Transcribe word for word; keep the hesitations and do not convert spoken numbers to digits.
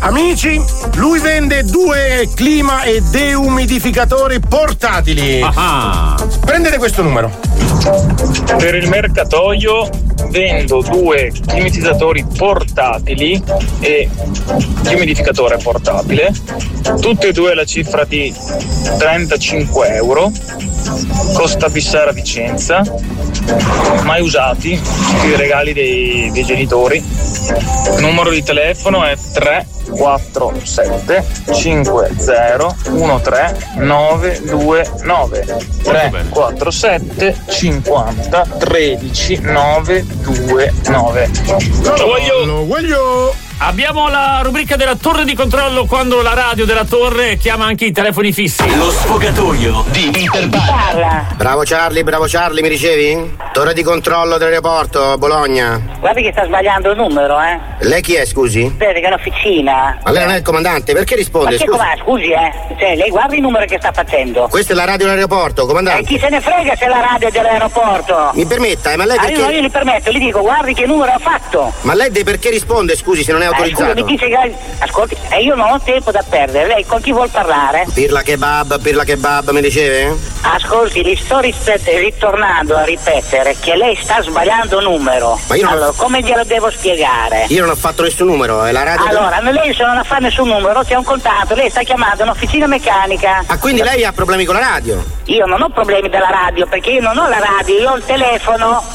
Amici, lui vende due clima e deumidificatori portatili. Ah. Prendete questo numero. Per il mercatoio vendo due climatizzatori portatili e umidificatore portatile, tutte e due la cifra di trentacinque euro, costa fissare a Vicenza, mai usati, i regali dei, dei genitori. Il numero di telefono è tre quattro sette cinque zero uno tre nove due nove tre quattro sette cinquanta tredici nove due nove. Lo voglio. Lo voglio. Abbiamo la rubrica della torre di controllo, quando la radio della torre chiama anche i telefoni fissi. Lo sfogatoio di Interparla. Bravo Charlie, bravo Charlie, mi ricevi? Torre di controllo dell'aeroporto, Bologna. Guardi che sta sbagliando il numero, eh. Lei chi è, scusi? Vede che è un'officina. Ma lei non è il comandante, perché risponde? Ma che Scusi. com'è? Scusi, eh. Cioè, lei guardi il numero che sta facendo. Questa è la radio dell'aeroporto, E comandante. chi se ne frega se è la radio dell'aeroporto? Mi permetta, eh, ma lei Ah, io, perché... io gli permetto, gli dico, guardi che numero ha fatto. Ma lei de- perché risponde, scusi, se non è Eh, autorizzato? scusi, mi dice che... Ascolti, e io non ho tempo da perdere. Lei con chi vuol parlare? Pirla kebab, pirla kebab, mi riceve? Ascolti, gli sto rispet- ritornando a ripetere che lei sta sbagliando numero. Ma io non- Allora, come glielo devo spiegare? Io non ho fatto nessun numero, è la radio... Allora, lei se non ha fatto nessun numero c'è un contatto, lei sta chiamando un'officina meccanica. Ah, quindi lei ha problemi con la radio? Io non ho problemi della radio, perché io non ho la radio, io ho il telefono.